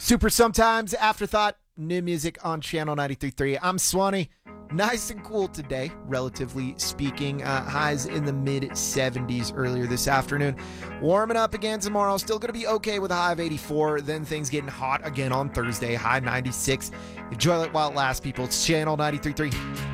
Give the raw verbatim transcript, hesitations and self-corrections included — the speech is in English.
Super Sometimes Afterthought, new music on Channel ninety-three point three. I'm Swanee. Nice and cool today, relatively speaking. Uh, highs in the mid seventies earlier this afternoon. Warming up again tomorrow. Still going to be okay with a high of eighty-four. Then things getting hot again on Thursday. High ninety-six. Enjoy it while it lasts, people. It's Channel ninety-three point three.